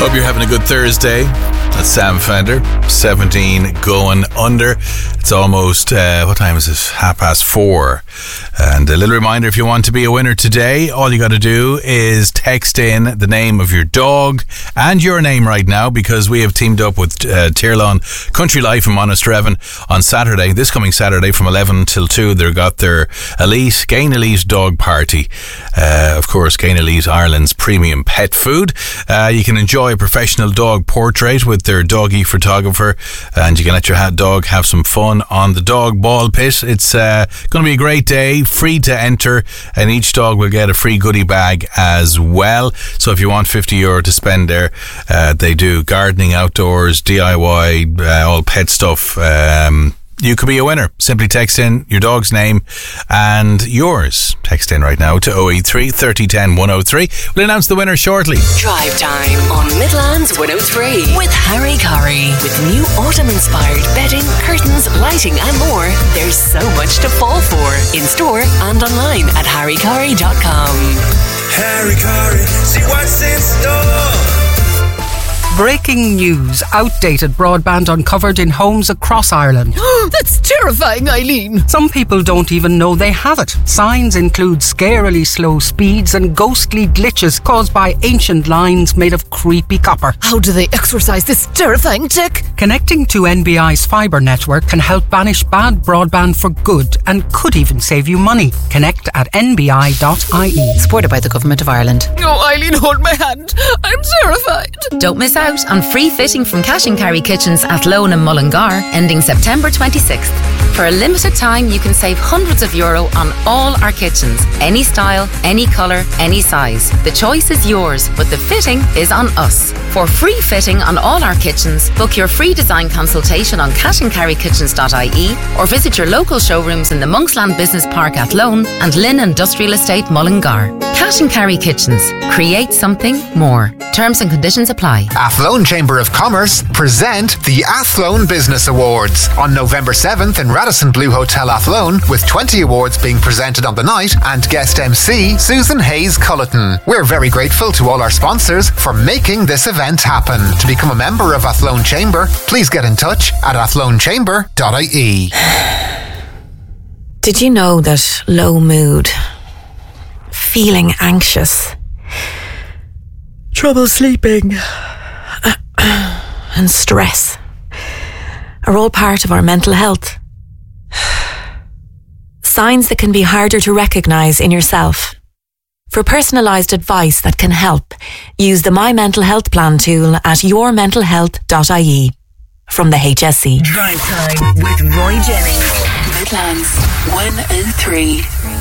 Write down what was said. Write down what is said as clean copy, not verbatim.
Hope you're having a good Thursday. That's Sam Fender, 17 going under. It's almost, what time is it? 4:30. And a little reminder, if you want to be a winner today, all you got to do is text in the name of your dog and your name right now, because we have teamed up with Tirlawn Country Life in Monasterevin on Saturday, this coming Saturday from 11 till 2. They've got their Gain Elite dog party. Of course, Gain Elite, Ireland's premium pet food. You can enjoy a professional dog portrait with their doggy photographer, and you can let your dog have some fun on the dog ball pit. It's going to be a great day, free to enter, and each dog will get a free goodie bag as well. So if you want €50 to spend there, they do gardening, outdoors, DIY, all pet stuff. You could be a winner. Simply text in your dog's name and yours. Text in right now to 083 3010 103. We'll announce the winner shortly. Drive time on Midlands 103 with Harry Curry. With new autumn-inspired bedding, curtains, lighting and more, there's so much to fall for. In store and online at harrycurry.com. Harry Curry, see what's in store. Breaking news. Outdated broadband uncovered in homes across Ireland. That's terrifying, Eileen. Some people don't even know they have it. Signs include scarily slow speeds and ghostly glitches caused by ancient lines made of creepy copper. How do they exorcise this terrifying tech? Connecting to NBI's fibre network can help banish bad broadband for good and could even save you money. Connect at nbi.ie. Supported by the Government of Ireland. Oh, Eileen, hold my hand. I'm terrified. Don't miss out on free fitting from Cash and Carry Kitchens at Athlone and Mullingar, ending September 26th. For a limited time, you can save hundreds of euro on all our kitchens. Any style, any colour, any size. The choice is yours, but the fitting is on us. For free fitting on all our kitchens, book your free design consultation on cashandcarrykitchens.ie or visit your local showrooms in the Monksland Business Park at Athlone and Lynn Industrial Estate Mullingar. Cash and Carry Kitchens. Create something more. Terms and conditions apply. Athlone Chamber of Commerce present the Athlone Business Awards on November 7th in Radisson Blu Hotel Athlone, with 20 awards being presented on the night and guest MC Susan Hayes Culleton. We're very grateful to all our sponsors for making this event happen. To become a member of Athlone Chamber, please get in touch at athlonechamber.ie. Did you know that low mood, feeling anxious, trouble sleeping, and stress are all part of our mental health? Signs that can be harder to recognise in yourself. For personalised advice that can help, use the My Mental Health Plan tool at yourmentalhealth.ie. From the HSC. Drive time with Roy Jennings. Midlands 103.